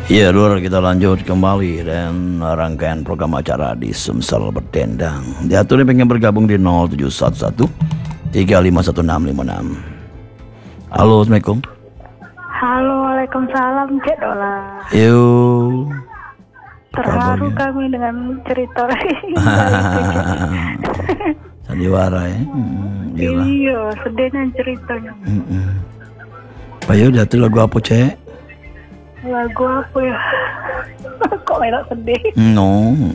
Iya, Lur, kita lanjut kembali dan rangkaian program acara di Sumsel Berdendang. Diatur yang pengen bergabung di 0711 351656. Halo, Assalamualaikum. Halo, waalaikumsalam, Cek Dola. Yuk. Terharu kabarnya? kami dengan cerita Sandiwara ya. Gila. Iya, sedihnya ceritanya. Ayo, diatur lagu apa, Cek? Lagu apa ya? Kok enak sedih? No,